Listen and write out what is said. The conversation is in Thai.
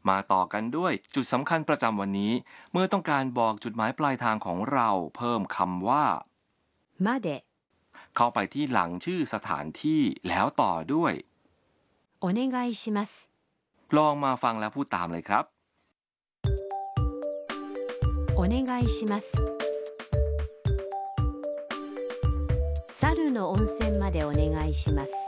มาต่อกันด้วยจุดสำคัญประจำวันนี้เมื่อต้องการบอกจุดหมายปลายทางของเราเพิ่มคำว่าまでเข้าไปที่หลังชื่อสถานที่แล้วต่อด้วยお願いしますลองมาฟังและพูดตามเลยครับお願いします猿の温泉までお願いします